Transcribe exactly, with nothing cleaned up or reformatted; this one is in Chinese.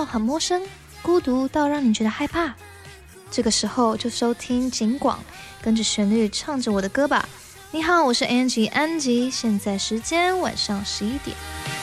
很陌生，孤独到让你觉得害怕？这个时候就收听警广，跟着旋律唱着我的歌吧。你好，我是 Angie 安吉，现在时间晚上十一点。